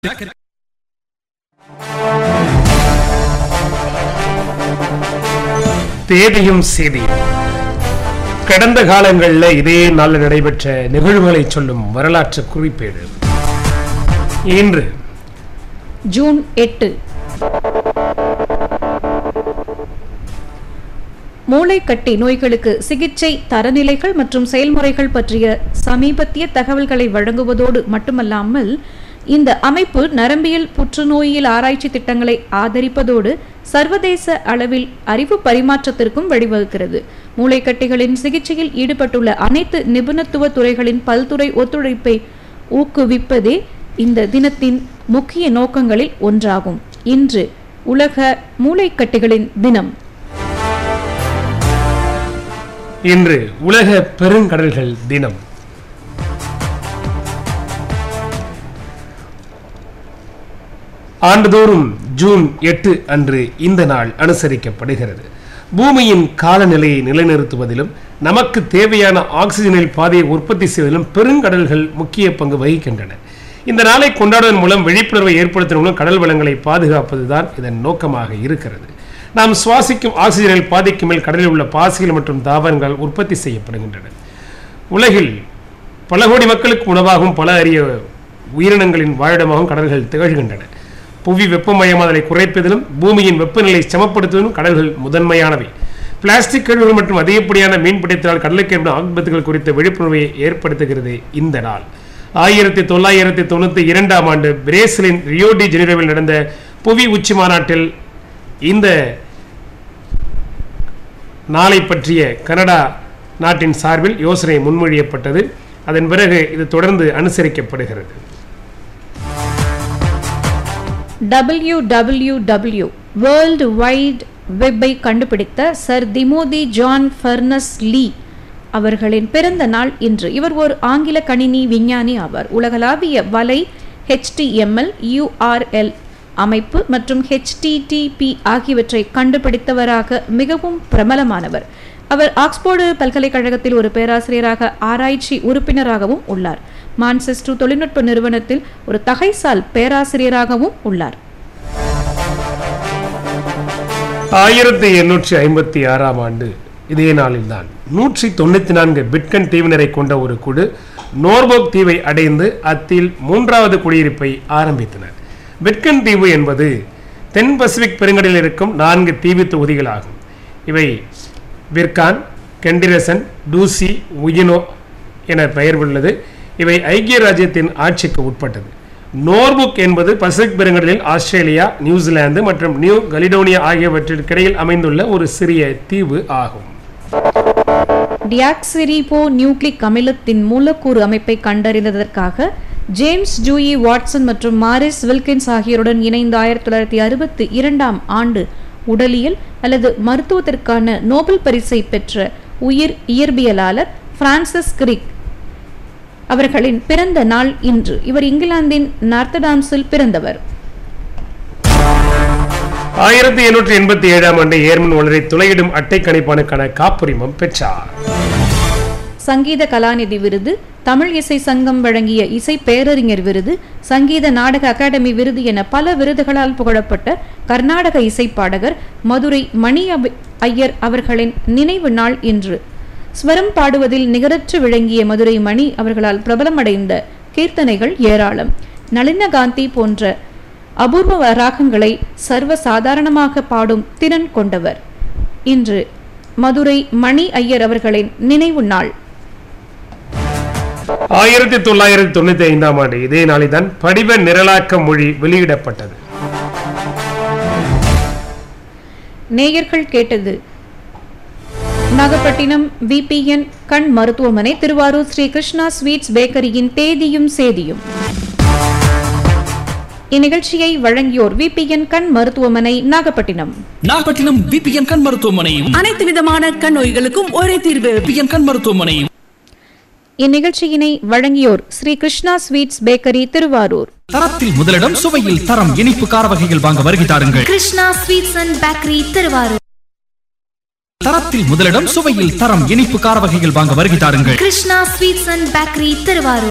தேதியும் சேதியும் கடந்த காலங்களில் இதே நாளில் நடைபெற்ற நிகழ்வுகளை சொல்லும் வரலாற்று குறிப்பேடு. இன்று ஜூன் 8. மூளைக்கட்டி நோய்களுக்கு சிகிச்சை தரநிலைகள் மற்றும் செயல்முறைகள் பற்றிய சமீபத்திய தகவல்களை வழங்குவதோடு மட்டுமல்லாமல் இந்த அமைப்பு நரம்பியல் புற்றுநோயியல் ஆராய்ச்சி திட்டங்களை ஆதரிப்பதோடு சர்வதேச அளவில் அறிவு பரிமாற்றத்திற்கும் வழிவகுக்கிறது. மூளைக்கட்டிகளின் சிகிச்சையில் ஈடுபட்டுள்ள அனைத்து நிபுணத்துவ துறைகளின் பல்துறை ஒத்துழைப்பை ஊக்குவிப்பதே இந்த தினத்தின் முக்கிய நோக்கங்களில் ஒன்றாகும். இன்று உலக மூளைக்கட்டிகளின் தினம். இன்று உலக பெருங்கடல்கள் தினம். ஆண்டுதோறும் ஜூன் 8 அன்று இந்த நாள் அனுசரிக்கப்படுகிறது. பூமியின் காலநிலையை நிலைநிறுத்துவதிலும் நமக்கு தேவையான ஆக்சிஜனில் பாதையை உற்பத்தி செய்வதிலும் பெருங்கடல்கள் முக்கிய பங்கு வகிக்கின்றன. இந்த நாளை கொண்டாடுவதன் மூலம் விழிப்புணர்வை ஏற்படுத்துவதன் மூலம் கடல் வளங்களை பாதுகாப்பதுதான் இதன் நோக்கமாக இருக்கிறது. நாம் சுவாசிக்கும் ஆக்சிஜனில் பாதிக்கு மேல் கடலில் உள்ள பாசிகள் மற்றும் தாவரங்கள் உற்பத்தி செய்யப்படுகின்றன. உலகில் பல கோடி மக்களுக்கு உணவாகவும் பல அரிய உயிரினங்களின் வாழிடமாகவும் கடல்கள் திகழ்கின்றன. புவி வெப்பமயமாதலை குறைப்பதிலும் பூமியின் வெப்பநிலை சமப்படுத்துவதிலும் கடல்கள் முதன்மையானவை. பிளாஸ்டிக் கழிவுகள் மற்றும் அதிகப்படியான மீன்பிடித்தலால் கடலுக்கு ஏற்படும் ஆபத்துகள் குறித்த விழிப்புணர்வை ஏற்படுத்துகிறது இந்த நாள். 1992ஆம் ஆண்டு பிரேசிலின் ரியோ டி ஜெனிரோவில் நடந்த புவி உச்சி மாநாட்டில் இந்த நாளை பற்றிய கனடா நாட்டின் சார்பில் யோசனை முன்மொழியப்பட்டது. அதன் பிறகு இது தொடர்ந்து அனுசரிக்கப்படுகிறது. WWW வேர்ல்டு வைட் வெப்பை கண்டுபிடித்த சர் திமோதி ஜான் ஃபர்னஸ் லீ அவர்களின் பிறந்த நாள் இன்று. இவர் ஒரு ஆங்கில கணினி விஞ்ஞானி ஆவார். உலகளாவிய வலை HTML, URL அமைப்பு மற்றும் HTTP ஆகியவற்றை கண்டுபிடித்தவராக மிகவும் பிரபலமானவர். அவர் ஆக்ஸ்போர்டு பல்கலைக்கழகத்தில் ஒரு பேராசிரியராக ஆராய்ச்சி உறுப்பினராகவும் உள்ளார். மான்செஸ்டர் தொழில்நுட்ப நிறுவனத்தில் ஒரு தகைசால் பேராசிரியராகவும் உள்ளார். 1856ஆம் ஆண்டு இதே நாளில்தான் 194 பிட்கன் தீவினரை கொண்ட ஒரு குழு நோர்போக் தீவை அடைந்து அத்தில் 3வது குடியிருப்பை ஆரம்பித்தனர். பிட்கன் தீவு என்பது தென் பசிபிக் பெருங்கடலில் இருக்கும் 4 தீவு தொகுதிகள் ஆகும். இவை விர்கான், கெண்டிரசன், டூசி, உயினோ என பெயர் உள்ளது. இவை ஐக்கிய ராஜ்யத்தின் ஆட்சிக்கு உட்பட்டது. நோர்புக் என்பது பசிபிக் பெருங்கடலில் ஆஸ்திரேலியா, நியூசிலாந்து மற்றும் நியூ கலிடோனியா ஆகியவற்றிற்கிடையில் அமைந்துள்ள ஒரு சிறிய தீவு ஆகும். டியாக்சிரிபோ நியூக்ளிக் அமிலத்தின் மூலக்கூறு அமைப்பை கண்டறிந்ததற்காக ஜேம்ஸ் ஜூயி வாட்சன் மற்றும் மாரிஸ் வில்கின்ஸ் ஆகியோருடன் இணைந்த 1962ஆம் ஆண்டு உடலியல் அல்லது மருத்துவத்திற்கான நோபல் பரிசை பெற்ற உயிர் இயற்பியலாளர் பிரான்சிஸ் கிரிக் அவர்களின் பிறந்த நாள் இன்று. இவர் இங்கிலாந்தின் நார்த்தடாம்ஸில் பிறந்தவர். 1887ஆம் ஆண்டு ஏர்மன் ஒளரை துளையிடும் அட்டை கணிப்பானுக்கான காப்புரிமம் பெற்றார். சங்கீத கலாநிதி விருது, தமிழ் இசை சங்கம் வழங்கிய இசை பேரறிஞர் விருது, சங்கீத நாடக அகாடமி விருது என பல விருதுகளால் புகழப்பட்ட கர்நாடக இசைப்பாடகர் மதுரை மணி ஐயர் அவர்களின் நினைவு நாள் இன்று. ஸ்வரம் பாடுவதில் நிகரற்று விளங்கிய மதுரை மணி அவர்களால் பிரபலமடைந்த கீர்த்தனைகள் ஏராளம். நளினகாந்தி போன்ற அபூர்வ ராகங்களை சர்வ சாதாரணமாக பாடும் திறன் கொண்டவர். இன்று மதுரை மணி ஐயர் அவர்களின் நினைவு நாள். 1995ஆம் ஆண்டு இதே நாளில்தான் படிவ நிரலாக்க மொழி வெளியிடப்பட்டது. நேயர்கள் கேட்டது நாகப்பட்டினம் VPN கண் மருத்துவமனை, திருவாரூர் ஸ்ரீ கிருஷ்ணா ஸ்வீட்ஸ் பேக்கரியின் தேதியும் சேதியும். இந்நிகழ்ச்சியை வழங்கியோர் VPN கண் மருத்துவமனை, நாகப்பட்டினம். நாகப்பட்டினம் VPN கண் மருத்துவமனையும் அனைத்து விதமான கண் நோய்களுக்கும் ஒரே தீர்வு. VPN கண் மருத்துவமனையும். இந்நிகழ்ச்சியினை வழங்கியோர் ஸ்ரீ கிருஷ்ணா ஸ்வீட்ஸ் பேக்கரி, திருவாரூர். தரத்தில் முதலிடம், சுவையில் தரம். இனிப்பு கார வகைகள் வாங்க வருகை தாருங்கள். Krishna sweets and bakery, Thiruvarur. தரத்தில் முதலிடம், சுவையில் தரம். இனிப்பு கார வகைகள் வாங்க வருகை தாருங்கள். Krishna sweets and bakery, Thiruvarur.